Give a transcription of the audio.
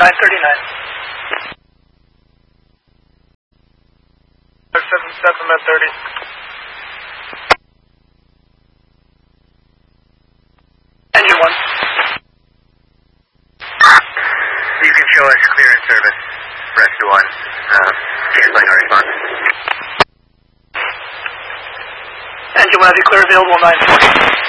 939. 77 at 30. Engine 1. You can show us clear in service. Rescue 1. Canceling our response. Engine 1, have you clear available 940.